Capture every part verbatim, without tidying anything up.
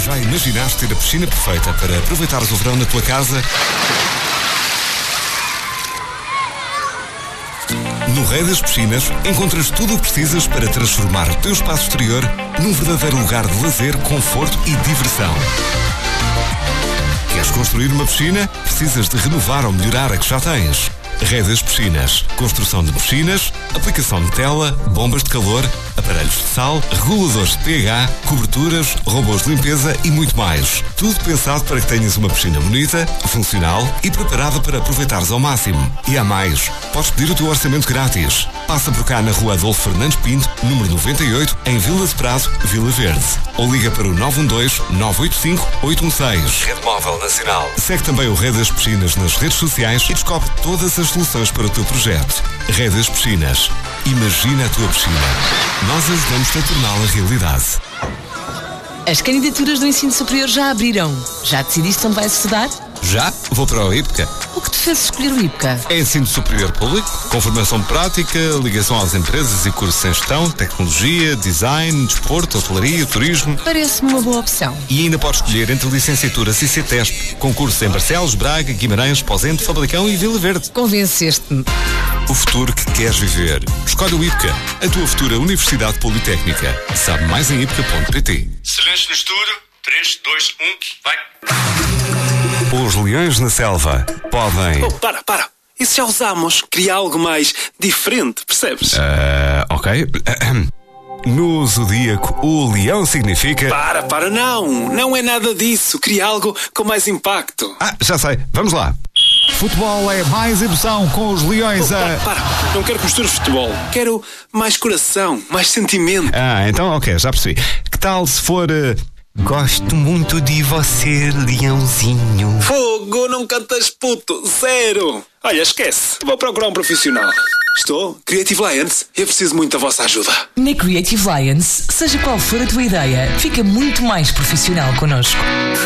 Já imaginaste ter a piscina perfeita para aproveitares o verão na tua casa? No Rei das Piscinas encontras tudo o que precisas para transformar o teu espaço exterior num verdadeiro lugar de lazer, conforto e diversão. Queres construir uma piscina? Precisas de renovar ou melhorar a que já tens. Rei das Piscinas. Construção de piscinas, aplicação de tela, bombas de calor, aparelhos de sal, reguladores de pH, coberturas, robôs de limpeza e muito mais. Tudo pensado para que tenhas uma piscina bonita, funcional e preparada para aproveitares ao máximo. E há mais. Podes pedir o teu orçamento grátis. Passa por cá na rua Adolfo Fernandes Pinto, número noventa e oito, em Vila de Prado, Vila Verde. Ou liga para o nove um dois, nove oito cinco, oito um seis. Rede Móvel Nacional. Segue também o Rei das Piscinas nas redes sociais e descobre todas as soluções para o teu projeto. Rei das Piscinas. Imagina a tua piscina. Nós ajudamos-te a torná-la realidade. As candidaturas do ensino superior já abriram. Já decidiste onde vais estudar? Já? Vou para o IPCA. O que te fez escolher o IPCA? É ensino superior público, com formação prática, ligação às empresas e cursos em gestão, tecnologia, design, desporto, hotelaria, turismo. Parece-me uma boa opção. E ainda podes escolher entre licenciaturas e CETESP, com cursos em Barcelos, Braga, Guimarães, Pozente, Famalicão e Vila Verde. Convenceste-me. O futuro que queres viver. Escolhe o IPCA, a tua futura Universidade Politécnica. Sabe mais em ipca ponto pt. Silêncio no estúdio. três, dois, um, vai. Os leões na selva podem... Oh, para, para. Isso já usamos. Queria algo mais diferente, percebes? Uh, ok. No zodíaco, o leão significa... Para, para, não. Não é nada disso. Queria algo com mais impacto. Ah, já sei. Vamos lá. Futebol é mais emoção com os leões Oh, a... para, para. Não quero postura de futebol. Quero mais coração, mais sentimento. Ah, então ok, já percebi. Que tal se for... Uh... Gosto muito de você, leãozinho. Fogo, não cantas puto. Zero. Olha, esquece. Vou procurar um profissional. Estou? Creative Lions. Eu preciso muito da vossa ajuda. Na Creative Lions, seja qual for a tua ideia, fica muito mais profissional connosco.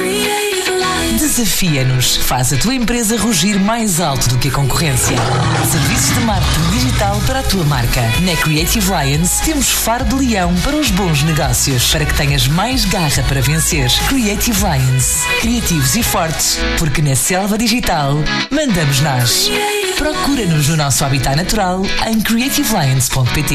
Desafia-nos. Faz a tua empresa rugir mais alto do que a concorrência. Serviços de marketing digital para a tua marca. Na Creative Lions temos faro de leão para os bons negócios, para que tenhas mais garra para vencer. Creative Lions. Criativos e fortes, porque na selva digital mandamos nós. Procura-nos no nosso habitat natural em creative lions ponto pt.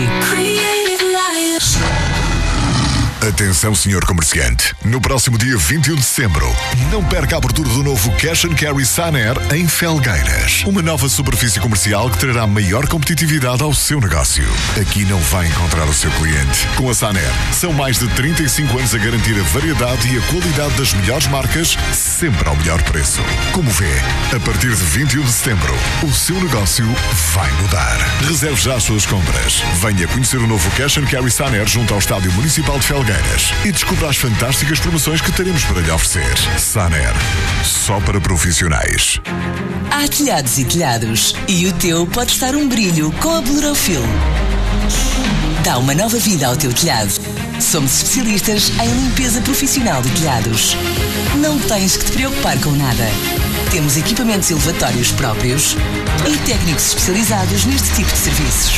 Atenção, senhor comerciante. No próximo dia vinte e um de setembro, não perca a abertura do novo Cash and Carry Saner em Felgueiras. Uma nova superfície comercial que trará maior competitividade ao seu negócio. Aqui não vai encontrar o seu cliente. Com a Saner, são mais de trinta e cinco anos a garantir a variedade e a qualidade das melhores marcas, sempre ao melhor preço. Como vê, a partir de vinte e um de setembro, o seu negócio vai mudar. Reserve já as suas compras. Venha conhecer o novo Cash and Carry Saner junto ao Estádio Municipal de Felgueiras e descubra as fantásticas promoções que teremos para lhe oferecer. Saner, só para profissionais. Há telhados e telhados, e o teu pode estar um brilho com a Blurofil. Dá uma nova vida ao teu telhado. Somos especialistas em limpeza profissional de telhados. Não tens que te preocupar com nada. Temos equipamentos elevatórios próprios e técnicos especializados neste tipo de serviços.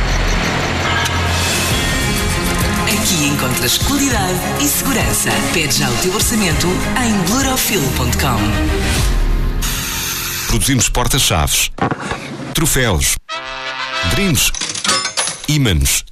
Aqui encontras qualidade e segurança. Pede já o teu orçamento em blurofil ponto com. Produzimos porta-chaves, troféus, brindes, ímãs.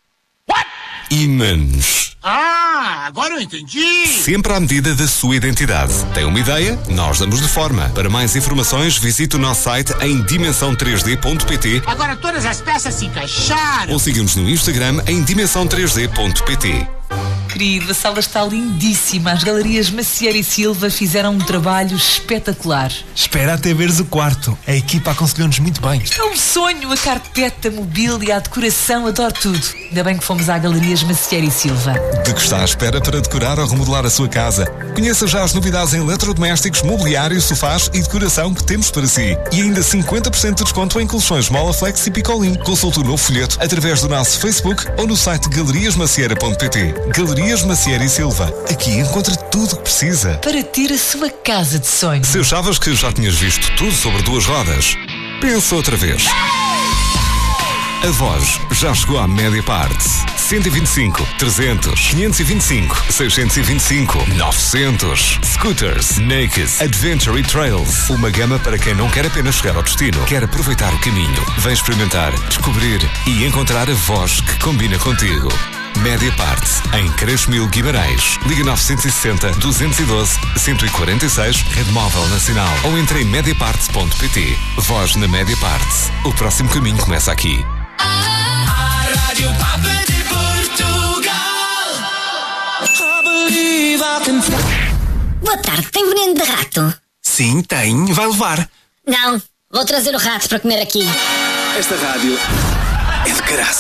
Ímãs. Ah, agora eu entendi. Sempre à medida da sua identidade. Tem uma ideia? Nós damos de forma. Para mais informações, visite o nosso site em dimensão três d ponto pt. Agora todas as peças se encaixaram. Ou siga-nos no Instagram em dimensão três d ponto pt. Querido, a sala está lindíssima. As galerias Macieira e Silva fizeram um trabalho espetacular. Espera até veres o quarto. A equipa aconselhou-nos muito bem. É um sonho, a carpete, a mobília, a decoração, adoro tudo. Ainda bem que fomos à Galerias Macieira e Silva. De que está à espera para decorar ou remodelar a sua casa? Conheça já as novidades em eletrodomésticos, mobiliário, sofás e decoração que temos para si. E ainda cinquenta por cento de desconto em colchões Molaflex e Picolin. Consulte o novo folheto através do nosso Facebook ou no site galerias macieira ponto pt. Galerias Macieira e Silva. Aqui encontra tudo o que precisa para ter a sua casa de sonho. Se achavas que já tinhas visto tudo sobre duas rodas, pensa outra vez. A Voz já chegou à Média Parte. cento e vinte e cinco, trezentos, quinhentos e vinte e cinco, seiscentos e vinte e cinco, novecentos. Scooters, Naked, Adventure e Trails. Uma gama para quem não quer apenas chegar ao destino, quer aproveitar o caminho. Vem experimentar, descobrir e encontrar a voz que combina contigo. Mediapart, em Crespo Mil Guimarães. Liga nove sessenta, duzentos e doze, cento e quarenta e seis, Rede Móvel Nacional. Ou entre em mediapart ponto pt. Voz na Mediapart. O próximo caminho começa aqui. A Rádio Papa de Portugal. Boa tarde, tem veneno de rato? Sim, tem. Vai levar. Não, vou trazer o rato para comer aqui. Esta rádio é de graça.